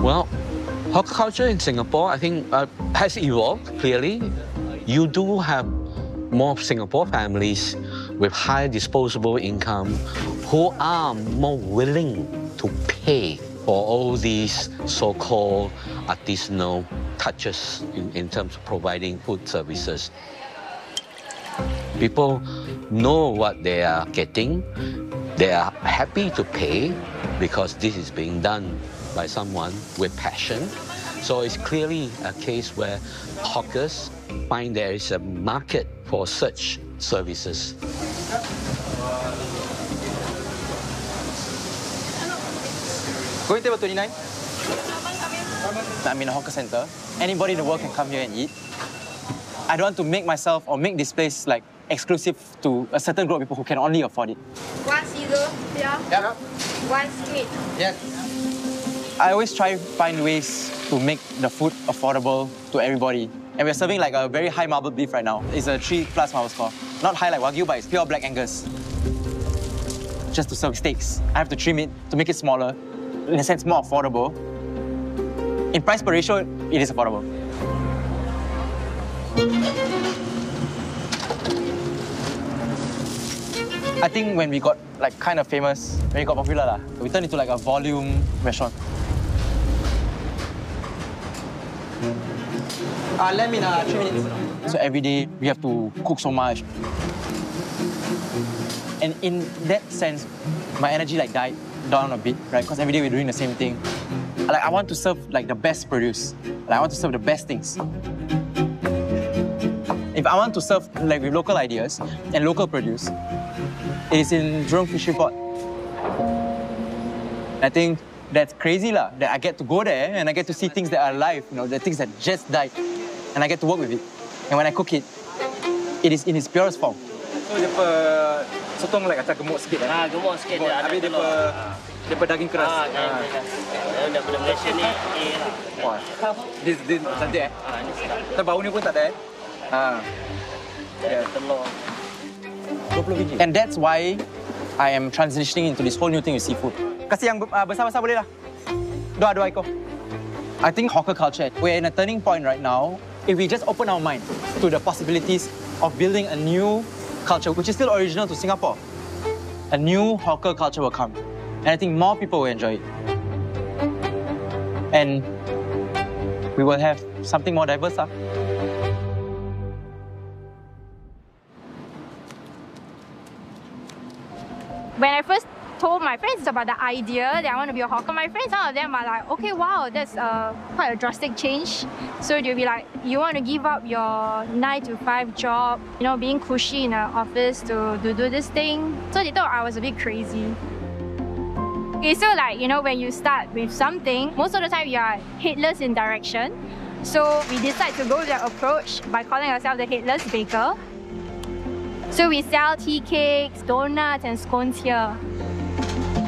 Well, hawker culture in Singapore, I think, has evolved clearly. You do have more Singapore families with high disposable income who are more willing to pay for all these so-called artisanal touches in terms of providing food services. People know what they are getting. They are happy to pay because this is being done by someone with passion. So it's clearly a case where hawkers find there is a market for such services. Going table 29? I'm in a hawker center. Anybody in the world can come here and eat. I don't want to make myself or make this place like exclusive to a certain group of people who can only afford it. One Caesar, yeah? Yeah. One squid. Yes. I always try to find ways to make the food affordable to everybody. And we're serving like a very high marble beef right now. It's a 3+ marble score. Not high like Wagyu, but it's pure Black Angus. Just to serve steaks. I have to trim it to make it smaller, in a sense more affordable. In price per ratio, it is affordable. I think when we got like kind of famous, when we got popular, we turned into like a volume restaurant. Let me in 3 minutes. So every day we have to cook so much. And in that sense, my energy like died down a bit, right? Because every day we're doing the same thing. Like I want to serve like the best produce. Like, I want to serve the best things. If I want to serve like with local ideas and local produce, it is in Jurong Fishery Port. I think that's crazy lah, that I get to go there and I get to see things that are alive, you know, the things that just died, and I get to work with it. And when I cook it, it is in its purest form. So dia sotong like macam gemuk sikit kan? Gemuk sikit dia. Habis dia daging keras. Daging keras. Daripada Malaysia ni, wah, this cantik Ni sedap. Bau ni pun tak ada telur. 20 biji. And that's why I am transitioning into this whole new thing with seafood. Kasih yang besar-besar boleh lah. Dua ekor. I think hawker culture, we're in a turning point right now. If we just open our mind to the possibilities of building a new culture, which is still original to Singapore, a new hawker culture will come. And I think more people will enjoy it. And we will have something more diverse. When I first told my friends about the idea that I want to be a hawker, my friends, some of them are like, okay, wow, that's quite a drastic change. So they'll be like, you want to give up your 9-to-5 job, you know, being cushy in an office to do this thing. So they thought I was a bit crazy. Okay, so like, you know, when you start with something, most of the time you are headless in direction. So we decide to go with that approach by calling ourselves the Headless Baker. So we sell tea cakes, donuts and scones here.